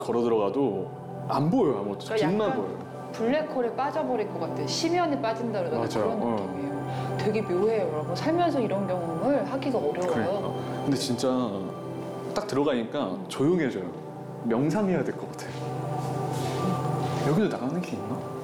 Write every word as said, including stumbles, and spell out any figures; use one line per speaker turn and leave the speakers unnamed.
걸어 들어가도 안 보여요 아무것도.
그러니까
빛만
약간
보여요.
블랙홀에 빠져버릴 것 같아요. 심연에 빠진다 그러잖아요.
맞아요.
그런
어.
느낌이에요. 되게 묘해요, 여러분. 살면서 이런 경험을 하기가 어려워요.
그러니까. 근데 진짜 딱 들어가니까 조용해져요. 명상해야 될 것 같아요. 여기도 나가는 게 있나?